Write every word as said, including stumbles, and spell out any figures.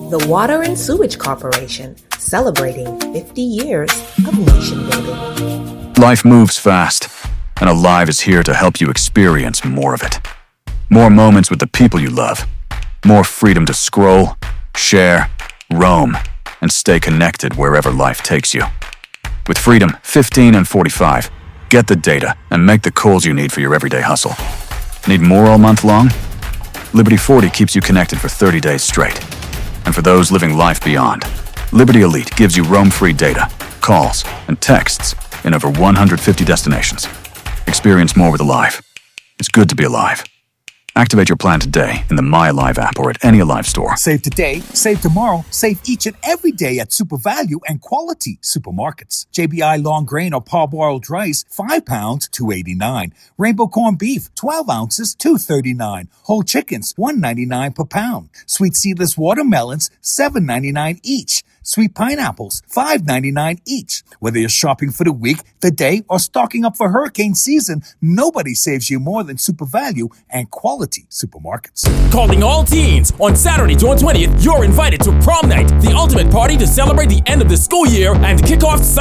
The Water and Sewage Corporation, celebrating fifty years of nation building. Life moves fast, and Alive is here to help you experience more of it. More moments with the people you love. More freedom to scroll, share, roam, and stay connected wherever life takes you. With Freedom fifteen and forty-five, get the data and make the calls you need for your everyday hustle. Need more all month long? Liberty forty keeps you connected for thirty days straight. And for those living life beyond, Liberty Elite gives you roam-free data, calls, and texts in over one hundred fifty destinations. Experience more with Alive. It's good to be alive. Activate your plan today in the My Alive app or at any Alive store. Save today, save tomorrow, save each and every day at Super Value and Quality Supermarkets. J B I long grain or parboiled rice, five pounds, two eighty-nine. Rainbow corned beef, twelve ounces, two thirty-nine. Whole chickens, one ninety-nine per pound. Sweet seedless watermelons, seven ninety-nine each. Sweet pineapples, five ninety-nine each. Whether you're shopping for the week, the day, or stocking up for hurricane season, nobody saves you more than Super Value and Quality Supermarkets. Calling all teens. On Saturday, June twentieth, you're invited to Prom Night, the ultimate party to celebrate the end of the school year and kick off